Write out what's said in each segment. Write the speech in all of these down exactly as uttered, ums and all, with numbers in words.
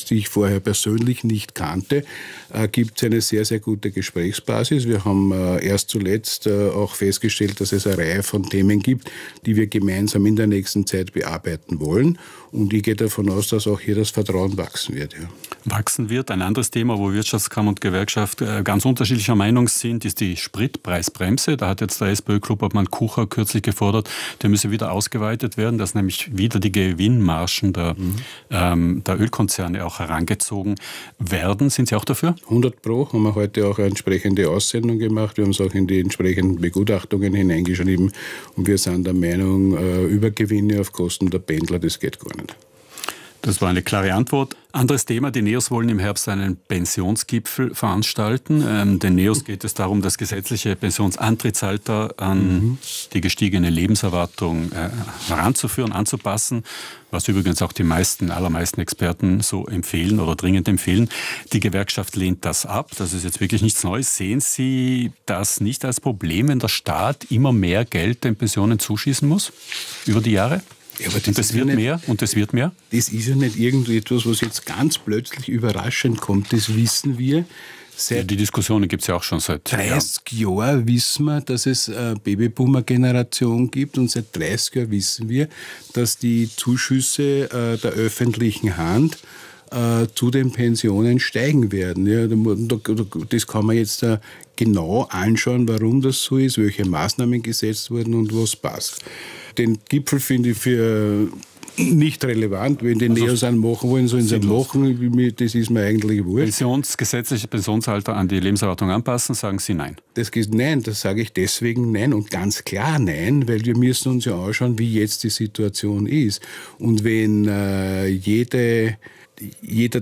die ich vorher persönlich nicht kannte, äh, gibt es eine sehr, sehr gute Gesprächsbasis. Wir haben äh, erst zuletzt äh, auch festgestellt, dass es eine Reihe von Themen gibt, die wir gemeinsam in der nächsten Zeit bearbeiten wollen. Und ich gehe davon aus, dass auch hier das Vertrauen wachsen wird. Ja. Wachsen wird. Ein anderes Thema, wo Wirtschaftskammer und Gewerkschaft ganz unterschiedlicher Meinung sind, ist die Spritpreisbremse. Da hat jetzt der SPÖ-Klubobmann Kucher kürzlich gefordert, der müsse wieder ausgeweitet werden, dass nämlich wieder die Gewinnmargen der, mhm. ähm, der Ölkonzerne auch herangezogen werden. Sind Sie auch dafür? hundert Pro haben wir heute auch eine entsprechende Aussendung gemacht. Wir haben es auch in die entsprechenden Begutachtungen hineingeschrieben. Und wir sind der Meinung, äh, Übergewinne auf Kosten der Pendler, das geht gar nicht. Das war eine klare Antwort. Anderes Thema, die NEOS wollen im Herbst einen Pensionsgipfel veranstalten. Ähm, den NEOS geht es darum, das gesetzliche Pensionsantrittsalter an mhm. die gestiegene Lebenserwartung äh, heranzuführen, anzupassen, was übrigens auch die meisten, allermeisten Experten so empfehlen oder dringend empfehlen. Die Gewerkschaft lehnt das ab. Das ist jetzt wirklich nichts Neues. Sehen Sie das nicht als Problem, wenn der Staat immer mehr Geld den Pensionen zuschießen muss über die Jahre? Ja, aber das und das wird ja nicht, mehr und das wird mehr? Das ist ja nicht irgendwie etwas, was jetzt ganz plötzlich überraschend kommt. Das wissen wir. Seit ja, die Diskussionen gibt es ja auch schon seit dreißig Jahren. Jahren wissen wir, dass es eine Babyboomer-Generation gibt. Und seit dreißig Jahren wissen wir, dass die Zuschüsse äh, der öffentlichen Hand äh, zu den Pensionen steigen werden. Ja, das kann man jetzt äh, genau anschauen, warum das so ist, welche Maßnahmen gesetzt wurden und was passt. Den Gipfel finde ich für nicht relevant. Wenn die also NEOS einen machen wollen, sollen sie einen machen. Das ist mir eigentlich wurscht. Pensions, gesetzliche Pensionsalter an die Lebenserwartung anpassen, sagen Sie nein? Das geht nein, das sage ich deswegen nein und ganz klar nein, weil wir müssen uns ja anschauen, wie jetzt die Situation ist. Und wenn äh, jede, jeder,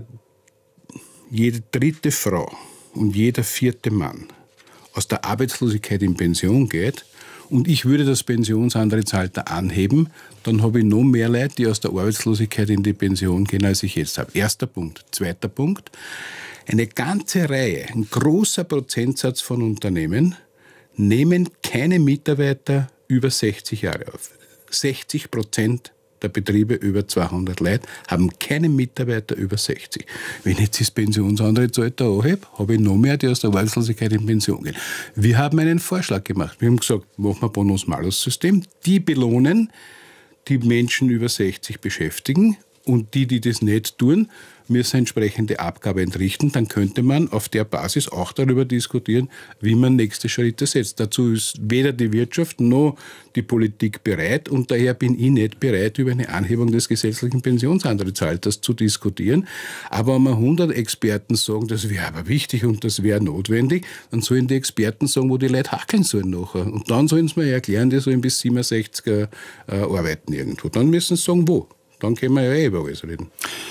jede dritte Frau und jeder vierte Mann aus der Arbeitslosigkeit in Pension geht, und ich würde das Pensionsantrittsalter anheben, dann habe ich noch mehr Leute, die aus der Arbeitslosigkeit in die Pension gehen, als ich jetzt habe. Erster Punkt. Zweiter Punkt. Eine ganze Reihe, ein großer Prozentsatz von Unternehmen nehmen keine Mitarbeiter über sechzig Jahre auf. sechzig Prozent der Betriebe über zweihundert Leute haben keine Mitarbeiter über sechzig. Wenn ich jetzt das Pensionsantrittsalter anhebe, habe ich noch mehr, die aus der Arbeitslosigkeit in Pension gehen. Wir haben einen Vorschlag gemacht. Wir haben gesagt, machen wir ein Bonus-Malus-System. Die belohnen, die Menschen über sechzig beschäftigen und die, die das nicht tun, müssen entsprechende Abgabe entrichten. Dann könnte man auf der Basis auch darüber diskutieren, wie man nächste Schritte setzt. Dazu ist weder die Wirtschaft noch die Politik bereit und daher bin ich nicht bereit, über eine Anhebung des gesetzlichen Pensionsantrittsalters zu diskutieren. Aber wenn wir hundert Experten sagen, das wäre aber wichtig und das wäre notwendig, dann sollen die Experten sagen, wo die Leute hackeln sollen nachher. Und dann sollen sie mir erklären, die sollen bis siebenundsechzig äh, arbeiten irgendwo. Dann müssen sie sagen, wo. Dann können wir ja eh über alles reden.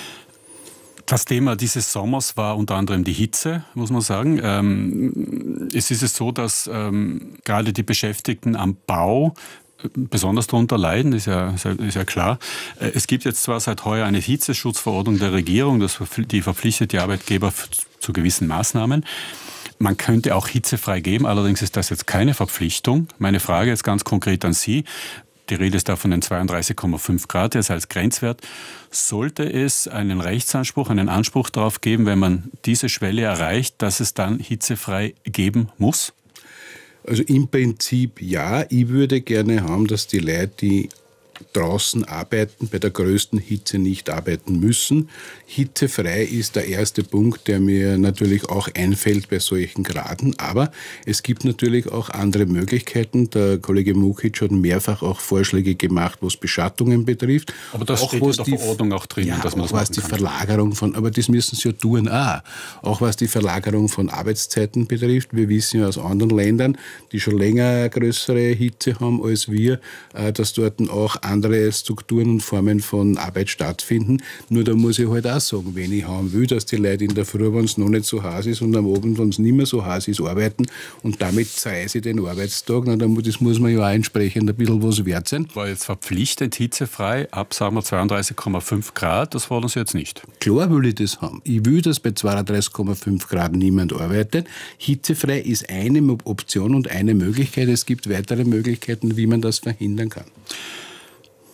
Das Thema dieses Sommers war unter anderem die Hitze, muss man sagen. Ähm, es ist es so, dass ähm, gerade die Beschäftigten am Bau besonders darunter leiden, ist ja, ist, ja, ist ja klar. Es gibt jetzt zwar seit heuer eine Hitzeschutzverordnung der Regierung, das, die verpflichtet die Arbeitgeber zu gewissen Maßnahmen. Man könnte auch hitzefrei geben, allerdings ist das jetzt keine Verpflichtung. Meine Frage jetzt ganz konkret an Sie. Die Rede ist da von den zweiunddreißig Komma fünf Grad jetzt als Grenzwert. Sollte es einen Rechtsanspruch, einen Anspruch darauf geben, wenn man diese Schwelle erreicht, dass es dann hitzefrei geben muss? Also im Prinzip ja. Ich würde gerne haben, dass die Leute, die draußen arbeiten, bei der größten Hitze nicht arbeiten müssen. Hitzefrei ist der erste Punkt, der mir natürlich auch einfällt bei solchen Graden. Aber es gibt natürlich auch andere Möglichkeiten. Der Kollege Mukic hat mehrfach auch Vorschläge gemacht, was Beschattungen betrifft. Aber das auch steht was in der die, Verordnung auch drin, ja, dass man auch das was die kann. Verlagerung von, aber das müssen sie ja tun auch. Auch was die Verlagerung von Arbeitszeiten betrifft. Wir wissen ja aus anderen Ländern, die schon länger eine größere Hitze haben als wir, dass dort auch andere Strukturen und Formen von Arbeit stattfinden. Nur da muss ich halt auch sagen, wenn ich haben will, dass die Leute in der Früh, wenn es noch nicht so heiß ist und am Abend, wenn es nicht mehr so heiß ist, arbeiten und damit zeise ich den Arbeitstag, na, das muss man ja auch entsprechend ein bisschen was wert sein. War jetzt verpflichtend hitzefrei ab, sagen wir, zweiunddreißig Komma fünf Grad, das fordern Sie jetzt nicht? Klar will ich das haben. Ich will, dass bei zweiunddreißig Komma fünf Grad niemand arbeitet. Hitzefrei ist eine Option und eine Möglichkeit. Es gibt weitere Möglichkeiten, wie man das verhindern kann.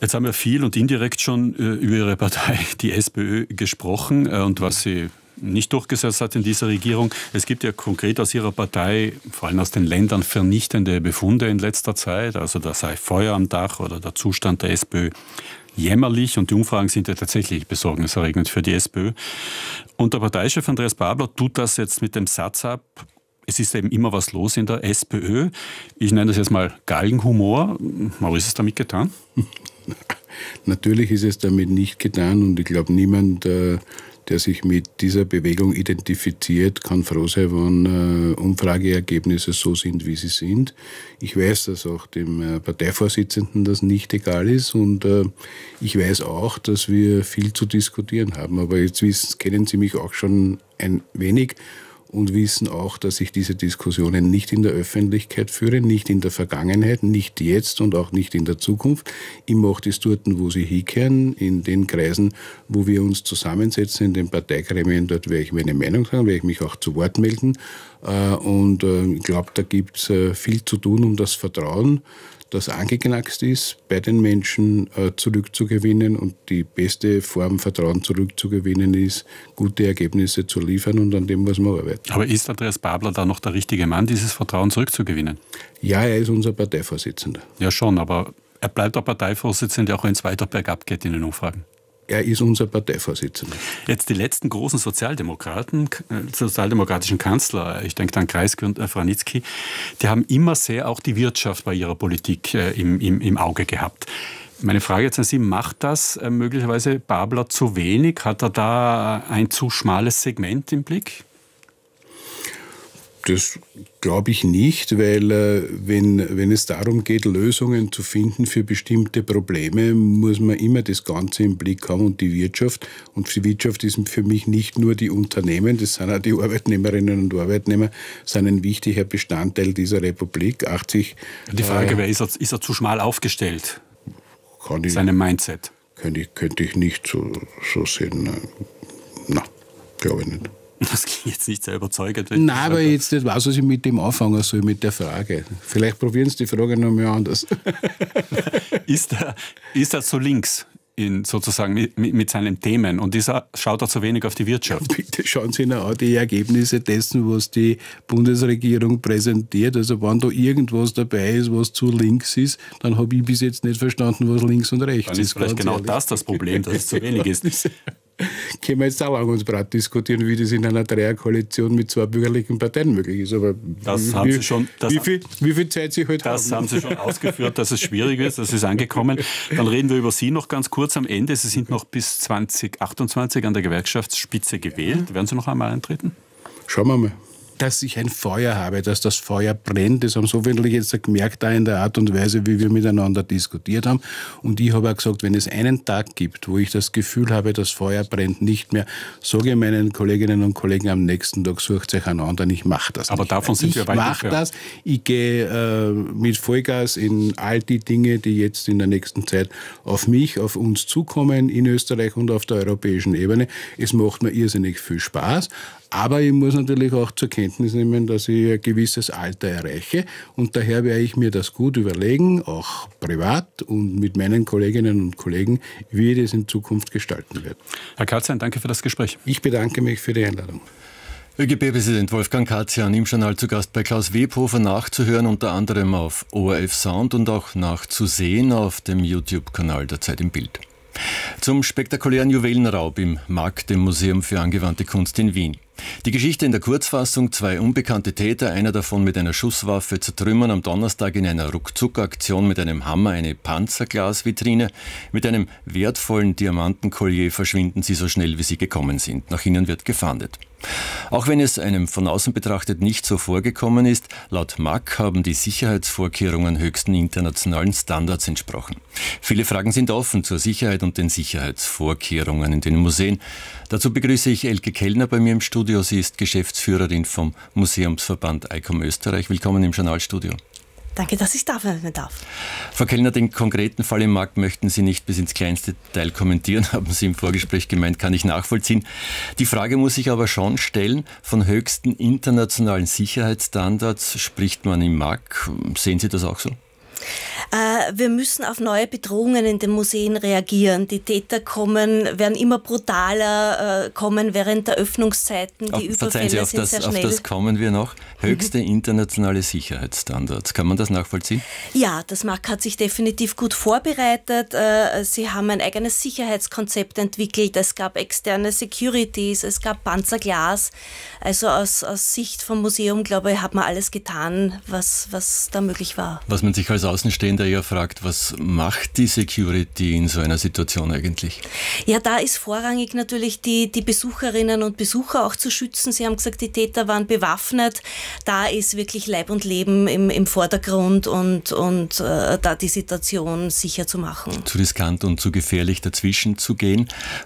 Jetzt haben wir viel und indirekt schon äh, über Ihre Partei, die SPÖ, gesprochen äh, und was sie nicht durchgesetzt hat in dieser Regierung. Es gibt ja konkret aus Ihrer Partei, vor allem aus den Ländern, vernichtende Befunde in letzter Zeit. Also da sei Feuer am Dach oder der Zustand der SPÖ jämmerlich und die Umfragen sind ja tatsächlich besorgniserregend für die SPÖ. Und der Parteichef Andreas Babler tut das jetzt mit dem Satz ab, es ist eben immer was los in der SPÖ. Ich nenne das jetzt mal Galgenhumor. Aber ist es damit getan? Natürlich ist es damit nicht getan und ich glaube, niemand, der sich mit dieser Bewegung identifiziert, kann froh sein, wenn Umfrageergebnisse so sind, wie sie sind. Ich weiß, dass auch dem Parteivorsitzenden das nicht egal ist und ich weiß auch, dass wir viel zu diskutieren haben. Aber jetzt wissen, kennen Sie mich auch schon ein wenig und wissen auch, dass ich diese Diskussionen nicht in der Öffentlichkeit führe, nicht in der Vergangenheit, nicht jetzt und auch nicht in der Zukunft. Ich mache das dort, wo sie hinkehren, in den Kreisen, wo wir uns zusammensetzen, in den Parteigremien. Dort werde ich meine Meinung sagen, werde ich mich auch zu Wort melden. Und ich glaube, da gibt es viel zu tun, um das Vertrauen, das angeknackst ist, bei den Menschen äh, zurückzugewinnen. Und die beste Form, Vertrauen zurückzugewinnen, ist, gute Ergebnisse zu liefern und an dem muss man arbeiten. Aber ist Andreas Babler da noch der richtige Mann, dieses Vertrauen zurückzugewinnen? Ja, er ist unser Parteivorsitzender. Ja schon, aber er bleibt der Parteivorsitzende, auch wenn es weiter bergab geht in den Umfragen. Er ist unser Parteivorsitzender. Jetzt die letzten großen Sozialdemokraten, sozialdemokratischen Kanzler, ich denke an Kreisky und Franitzky, die haben immer sehr auch die Wirtschaft bei ihrer Politik im, im, im Auge gehabt. Meine Frage jetzt an Sie, macht das möglicherweise Babler zu wenig? Hat er da ein zu schmales Segment im Blick? Das glaube ich nicht, weil äh, wenn, wenn es darum geht, Lösungen zu finden für bestimmte Probleme, muss man immer das Ganze im Blick haben und die Wirtschaft. Und die Wirtschaft ist für mich nicht nur die Unternehmen, das sind auch die Arbeitnehmerinnen und Arbeitnehmer, sind ein wichtiger Bestandteil dieser Republik. achtzig Die Frage äh, wäre, ist er, ist er zu schmal aufgestellt? Kann ich, Seinem Mindset? Könnte ich, könnte ich nicht so, so sehen. Nein, glaube ich nicht. Das klingt jetzt nicht sehr überzeugend. Nein, aber jetzt nicht weiß, was ich mit dem anfangen soll, mit der Frage. Vielleicht probieren Sie die Frage noch mal anders. ist, er, ist er zu links in, sozusagen mit, mit seinen Themen und ist er, schaut er zu wenig auf die Wirtschaft? Ja, bitte schauen Sie noch an die Ergebnisse dessen, was die Bundesregierung präsentiert. Also wenn da irgendwas dabei ist, was zu links ist, dann habe ich bis jetzt nicht verstanden, was links und rechts ist. Dann ist vielleicht genau ehrlich. das das Problem, dass es zu wenig ist. Können wir jetzt auch lange uns Brat diskutieren, wie das in einer Dreierkoalition mit zwei bürgerlichen Parteien möglich ist. Aber das wie, haben Sie schon, das wie, viel, wie viel Zeit Sie heute das haben? Das haben Sie schon ausgeführt, dass es schwierig ist, das ist angekommen. Dann reden wir über Sie noch ganz kurz am Ende. Sie sind noch bis zwanzig achtundzwanzig an der Gewerkschaftsspitze gewählt. Werden Sie noch einmal eintreten? Schauen wir mal. Dass ich ein Feuer habe, dass das Feuer brennt, das haben so viele jetzt gemerkt, da in der Art und Weise, wie wir miteinander diskutiert haben. Und ich habe auch gesagt, wenn es einen Tag gibt, wo ich das Gefühl habe, das Feuer brennt nicht mehr, sage ich meinen Kolleginnen und Kollegen am nächsten Tag, sucht euch einen anderen, ich mache das Aber nicht davon mehr. sind wir weit Ich mache das, ich gehe äh, mit Vollgas in all die Dinge, die jetzt in der nächsten Zeit auf mich, auf uns zukommen, in Österreich und auf der europäischen Ebene. Es macht mir irrsinnig viel Spaß. Aber ich muss natürlich auch zur Kenntnis nehmen, dass ich ein gewisses Alter erreiche. Und daher werde ich mir das gut überlegen, auch privat und mit meinen Kolleginnen und Kollegen, wie ich das in Zukunft gestalten werde. Herr Katzian, danke für das Gespräch. Ich bedanke mich für die Einladung. ÖGB-Präsident Wolfgang Katzian im Journal zu Gast bei Klaus Webhofer, nachzuhören unter anderem auf O R F Sound und auch nachzusehen auf dem YouTube-Kanal der Zeit im Bild. Zum spektakulären Juwelenraub im MAK, dem Museum für angewandte Kunst in Wien. Die Geschichte in der Kurzfassung: Zwei unbekannte Täter, einer davon mit einer Schusswaffe, zertrümmern am Donnerstag in einer Ruckzuck-Aktion mit einem Hammer eine Panzerglasvitrine. Mit einem wertvollen Diamantenkollier verschwinden sie so schnell, wie sie gekommen sind. Nach ihnen wird gefahndet. Auch wenn es einem von außen betrachtet nicht so vorgekommen ist, laut MAK haben die Sicherheitsvorkehrungen höchsten internationalen Standards entsprochen. Viele Fragen sind offen zur Sicherheit und den Sicherheitsvorkehrungen in den Museen. Dazu begrüße ich Elke Kellner bei mir im Studio. Sie ist Geschäftsführerin vom Museumsverband I C O M Österreich. Willkommen im Journalstudio. Danke, dass ich da sein darf. Frau Kellner, den konkreten Fall im MAK möchten Sie nicht bis ins kleinste Detail kommentieren, haben Sie im Vorgespräch gemeint, kann ich nachvollziehen. Die Frage muss ich aber schon stellen, von höchsten internationalen Sicherheitsstandards spricht man im MAK. Sehen Sie das auch so? Äh, wir müssen auf neue Bedrohungen in den Museen reagieren. Die Täter kommen, werden immer brutaler, äh, kommen während der Öffnungszeiten. Die Auf, Überfälle verzeihen Sie, auf sind das, sehr auf schnell. das kommen wir noch. Höchste internationale Sicherheitsstandards. Kann man das nachvollziehen? Ja, das M A C hat sich definitiv gut vorbereitet. Äh, Sie haben ein eigenes Sicherheitskonzept entwickelt. Es gab externe Securities, es gab Panzerglas. Also aus, aus Sicht vom Museum, glaube ich, hat man alles getan, was, was da möglich war. Was man sich als Außenstehender eher fragt, was macht die Security in so einer Situation eigentlich? Ja, da ist vorrangig natürlich die, die Besucherinnen und Besucher auch zu schützen. Sie haben gesagt, die Täter waren bewaffnet. Da ist wirklich Leib und Leben im, im Vordergrund und, und äh, da die Situation sicher zu machen. Zu riskant und zu gefährlich dazwischen zu gehen.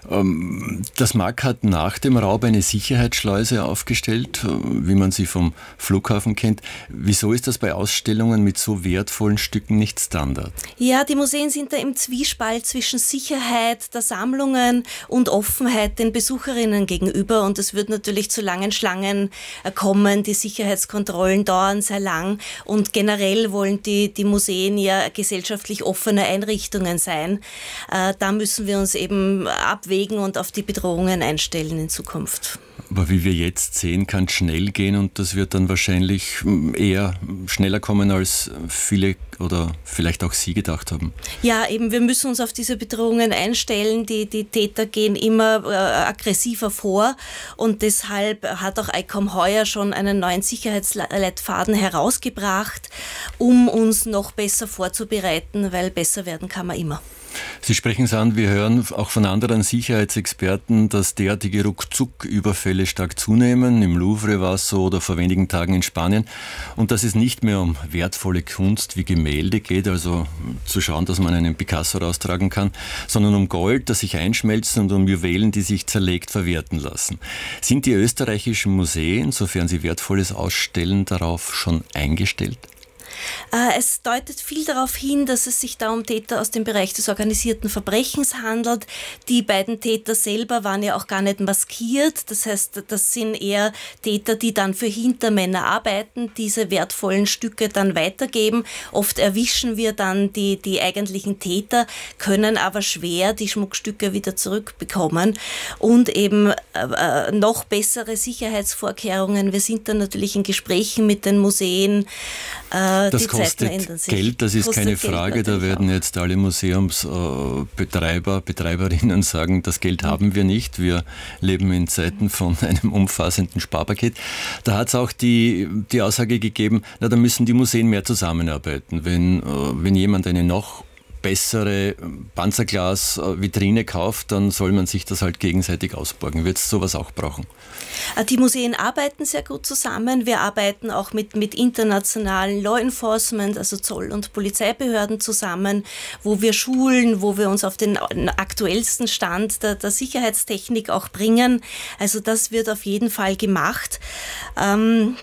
Ähm, das M A C hat nach dem Raub eine Sicherheitsschleuse aufgestellt, äh, wie man sie vom Flughafen kennt. Wieso ist das bei Ausstellungen mit so wertvollen Stücken nicht Standard? Ja, die Museen sind da im Zwiespalt zwischen Sicherheit der Sammlungen und Offenheit den Besucherinnen gegenüber. Und es wird natürlich zu langen Schlangen kommen. Die Sicherheitskontrollen dauern sehr lang. Und generell wollen die, die Museen ja gesellschaftlich offene Einrichtungen sein. Äh, da müssen wir uns eben abwägen und auf die Bedrohungen einstellen in Zukunft. Aber wie wir jetzt sehen, kann es schnell gehen und das wird dann wahrscheinlich eher schneller kommen, als viele oder vielleicht auch Sie gedacht haben. Ja, eben, wir müssen uns auf diese Bedrohungen einstellen. Die, die Täter gehen immer äh, aggressiver vor und deshalb hat auch I C O M heuer schon einen neuen Sicherheitsleitfaden herausgebracht, um uns noch besser vorzubereiten, weil besser werden kann man immer. Sie sprechen es an, wir hören auch von anderen Sicherheitsexperten, dass derartige Ruckzuck-Überfälle stark zunehmen. Im Louvre war es so oder vor wenigen Tagen in Spanien. Und dass es nicht mehr um wertvolle Kunst wie Gemälde geht, also zu schauen, dass man einen Picasso raustragen kann, sondern um Gold, das sich einschmelzen und um Juwelen, die sich zerlegt verwerten lassen. Sind die österreichischen Museen, sofern sie Wertvolles ausstellen, darauf schon eingestellt? Es deutet viel darauf hin, dass es sich da um Täter aus dem Bereich des organisierten Verbrechens handelt. Die beiden Täter selber waren ja auch gar nicht maskiert. Das heißt, das sind eher Täter, die dann für Hintermänner arbeiten, diese wertvollen Stücke dann weitergeben. Oft erwischen wir dann die, die eigentlichen Täter, können aber schwer die Schmuckstücke wieder zurückbekommen. Und eben äh, noch bessere Sicherheitsvorkehrungen. Wir sind dann natürlich in Gesprächen mit den Museen. Äh, Das kostet Geld, das ist kostet keine Frage. Da werden jetzt alle Museumsbetreiber, Betreiberinnen sagen, das Geld haben wir nicht. Wir leben in Zeiten von einem umfassenden Sparpaket. Da hat es auch die, die Aussage gegeben, na, da müssen die Museen mehr zusammenarbeiten. Wenn, wenn jemand eine noch bessere Panzerglas-Vitrine kauft, dann soll man sich das halt gegenseitig ausborgen. Wird es sowas auch brauchen? Die Museen arbeiten sehr gut zusammen. Wir arbeiten auch mit, mit internationalen Law Enforcement, also Zoll- und Polizeibehörden zusammen, wo wir schulen, wo wir uns auf den aktuellsten Stand der, der Sicherheitstechnik auch bringen. Also das wird auf jeden Fall gemacht. Ähm,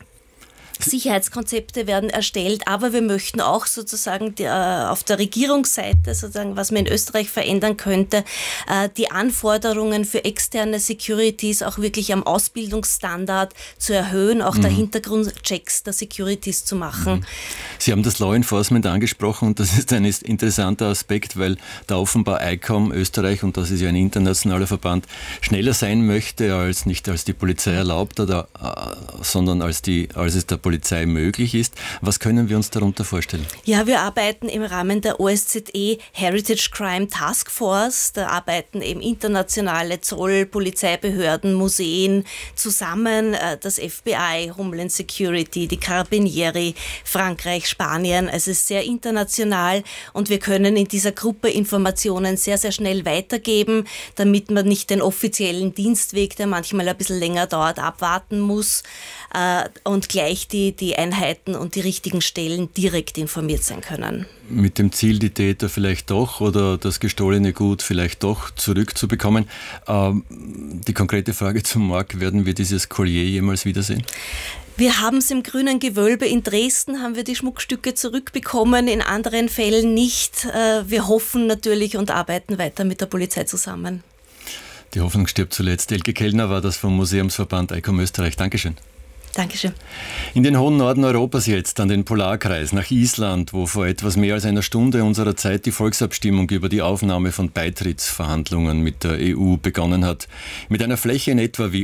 Sicherheitskonzepte werden erstellt, aber wir möchten auch sozusagen die, äh, auf der Regierungsseite, sozusagen, was man in Österreich verändern könnte, äh, die Anforderungen für externe Securities auch wirklich am Ausbildungsstandard zu erhöhen, auch mhm. der Hintergrundchecks der Securities zu machen. Mhm. Sie haben das Law Enforcement angesprochen und das ist ein interessanter Aspekt, weil da offenbar I C O M Österreich, und das ist ja ein internationaler Verband, schneller sein möchte, als nicht als die Polizei erlaubt, oder, äh, sondern als, die, als es der Polizei möglich ist. Was können wir uns darunter vorstellen? Ja, wir arbeiten im Rahmen der O S Z E Heritage Crime Task Force. Da arbeiten eben internationale Zoll-, Polizeibehörden, Museen zusammen. Das F B I, Homeland Security, die Carabinieri, Frankreich, Spanien. Also es ist sehr international und wir können in dieser Gruppe Informationen sehr, sehr schnell weitergeben, damit man nicht den offiziellen Dienstweg, der manchmal ein bisschen länger dauert, abwarten muss und gleich die Die, die Einheiten und die richtigen Stellen direkt informiert sein können. Mit dem Ziel, die Täter vielleicht doch oder das gestohlene Gut vielleicht doch zurückzubekommen. Ähm, die konkrete Frage zum Marc, werden wir dieses Collier jemals wiedersehen? Wir haben es im Grünen Gewölbe in Dresden, haben wir die Schmuckstücke zurückbekommen, in anderen Fällen nicht. Wir hoffen natürlich und arbeiten weiter mit der Polizei zusammen. Die Hoffnung stirbt zuletzt. Elke Kellner war das vom Museumsverband I C O M Österreich. Dankeschön. Dankeschön. In den hohen Norden Europas jetzt, an den Polarkreis, nach Island, wo vor etwas mehr als einer Stunde unserer Zeit die Volksabstimmung über die Aufnahme von Beitrittsverhandlungen mit der E U begonnen hat. Mit einer Fläche in etwa wie